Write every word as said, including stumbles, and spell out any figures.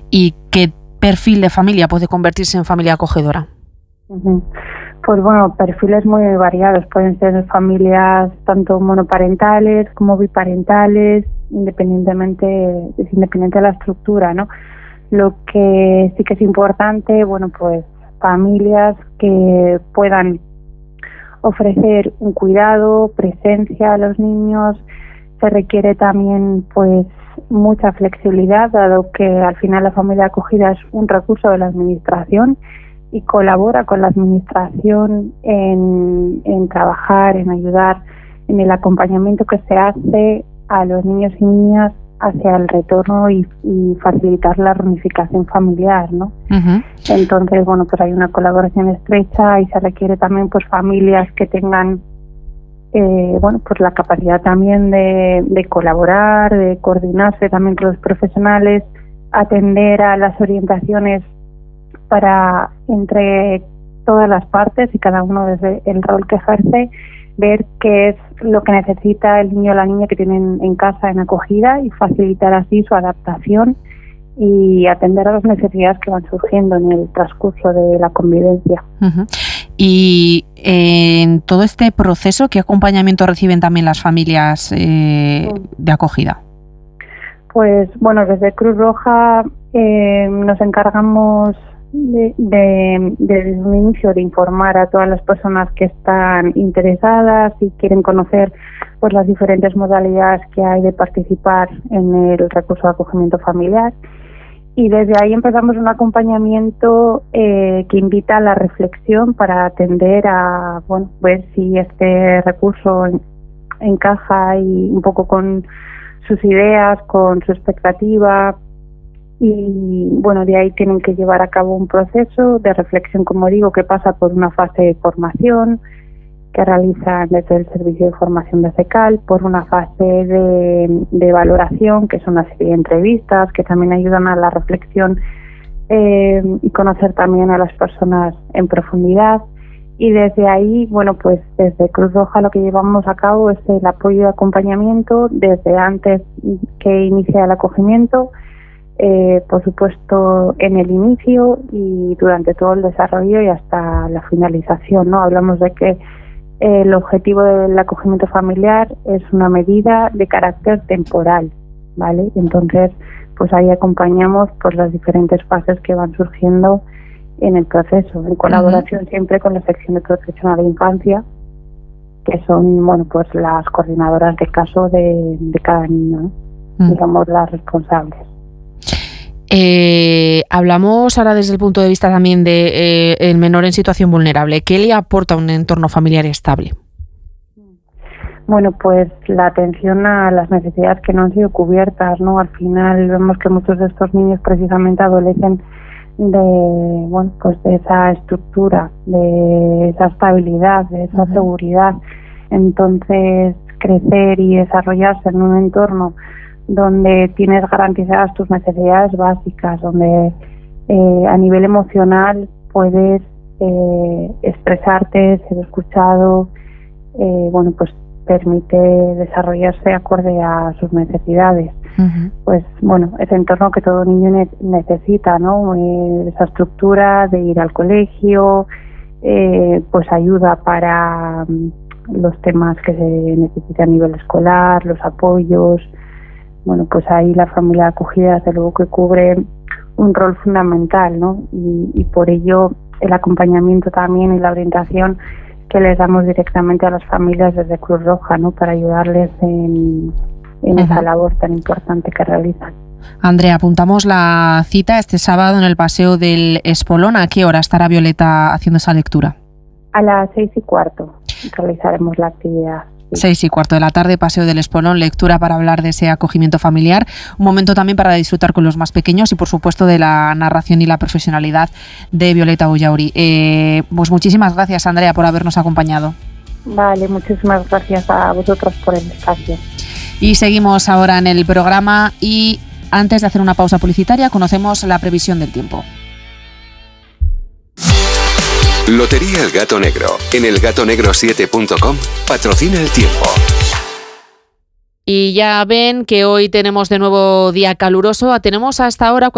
¿Y qué perfil de familia puede convertirse en familia acogedora? Uh-huh. Pues bueno, perfiles muy variados. Pueden ser familias tanto monoparentales como biparentales, independientemente, es independiente de la estructura, ¿no? Lo que sí que es importante, bueno, pues familias que puedan ofrecer un cuidado, presencia a los niños. Se requiere también, pues, mucha flexibilidad, dado que al final la familia acogida es un recurso de la administración y colabora con la administración en, en trabajar, en ayudar en el acompañamiento que se hace a los niños y niñas hacia el retorno y, y facilitar la reunificación familiar, ¿no? Uh-huh. Entonces, bueno, pues hay una colaboración estrecha y se requiere también, pues, familias que tengan eh, bueno, pues la capacidad también de, de colaborar, de coordinarse también con los profesionales, atender a las orientaciones para entre todas las partes y cada uno desde el rol que ejerce, ver qué es lo que necesita el niño o la niña que tienen en casa en acogida y facilitar así su adaptación y atender a las necesidades que van surgiendo en el transcurso de la convivencia. Uh-huh. Y eh, en todo este proceso, ¿qué acompañamiento reciben también las familias eh, uh-huh. de acogida? Pues bueno, desde Cruz Roja eh, nos encargamos De, de, de, desde un inicio de informar a todas las personas que están interesadas y quieren conocer, pues, las diferentes modalidades que hay de participar en el recurso de acogimiento familiar, y desde ahí empezamos un acompañamiento eh, que invita a la reflexión para atender a, bueno, ver si este recurso en, encaja y un poco con sus ideas, con su expectativa. Y bueno, de ahí tienen que llevar a cabo un proceso de reflexión, como digo, que pasa por una fase de formación que realizan desde el Servicio de Formación de CECAL, por una fase de, de valoración, que son una serie de entrevistas que también ayudan a la reflexión eh, y conocer también a las personas en profundidad. Y desde ahí, bueno, pues desde Cruz Roja lo que llevamos a cabo es el apoyo y acompañamiento desde antes que inicia el acogimiento, Eh, por supuesto en el inicio y durante todo el desarrollo y hasta la finalización, ¿no? Hablamos de que eh, el objetivo del acogimiento familiar es una medida de carácter temporal, ¿vale? Entonces, pues ahí acompañamos por las diferentes fases que van surgiendo en el proceso, en colaboración uh-huh. siempre con la sección de protección a la infancia, que son, bueno, pues las coordinadoras de caso de, de cada niño, ¿no? Uh-huh. Digamos, las responsables. Eh, hablamos ahora desde el punto de vista también de eh, el menor en situación vulnerable. ¿Qué le aporta un entorno familiar estable? Bueno, pues la atención a las necesidades que no han sido cubiertas, ¿no? Al final vemos que muchos de estos niños precisamente adolecen de, bueno, pues de esa estructura, de esa estabilidad, de esa uh-huh. seguridad. Entonces, crecer y desarrollarse en un entorno donde tienes garantizadas tus necesidades básicas, donde eh, a nivel emocional puedes eh, expresarte, ser escuchado, eh, bueno, pues permite desarrollarse acorde a sus necesidades. Uh-huh. Pues bueno, ese entorno que todo niño ne- necesita, ¿no? Eh, esa estructura de ir al colegio, eh, pues ayuda para um, los temas que se necesitan a nivel escolar, los apoyos. Bueno, pues ahí la familia acogida desde luego que cubre un rol fundamental, ¿no? Y, y por ello el acompañamiento también y la orientación que les damos directamente a las familias desde Cruz Roja, ¿no? Para ayudarles en, en uh-huh. esa labor tan importante que realizan. Andrea, apuntamos la cita este sábado en el Paseo del Espolón. ¿A qué hora estará Violeta haciendo esa lectura? A las seis y cuarto realizaremos la actividad. Seis y cuarto de la tarde, Paseo del Espolón, lectura para hablar de ese acogimiento familiar, un momento también para disfrutar con los más pequeños y por supuesto de la narración y la profesionalidad de Violeta Ullauri. Eh, pues muchísimas gracias, Andrea, por habernos acompañado. Vale, muchísimas gracias a vosotros por el espacio. Y seguimos ahora en el programa y antes de hacer una pausa publicitaria conocemos la previsión del tiempo. Lotería El Gato Negro, en el gato negro siete punto com, patrocina el tiempo. Y ya ven que hoy tenemos de nuevo día caluroso. Tenemos hasta ahora